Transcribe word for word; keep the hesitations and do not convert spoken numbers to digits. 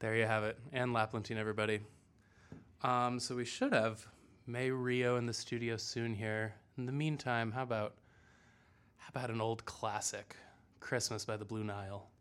There you have it. And Laplantine, everybody. Um, so we should have May Rio in the studio soon here. In the meantime, how about how about an old classic, Christmas by the Blue Nile?